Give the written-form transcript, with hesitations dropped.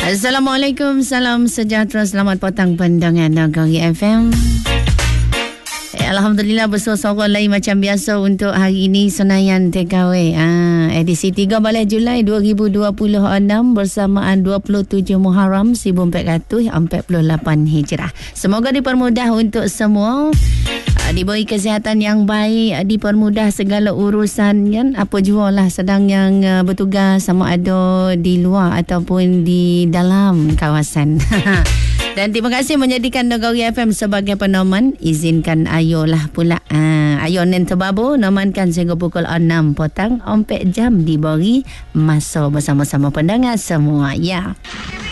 Assalamualaikum, salam sejahtera, selamat petang pendengar Negeri FM. Alhamdulillah bersuara lain macam biasa untuk hari ini Senayan TKW. Edisi 3 Balai Julai 2026 bersamaan 27 Muharram 1448 Hijrah. Semoga dipermudah untuk semua. Diberi kesihatan yang baik, dipermudah segala urusan kan, apa jua lah sedang yang bertugas sama ada di luar ataupun di dalam kawasan. Dan terima kasih menjadikan Negeri FM sebagai peneman. Izinkan Ayo lah pula. Ayo nen terbabu nomankan sehingga pukul 6 petang. 4 jam diberi masa bersama-sama pendengar semua. Ya.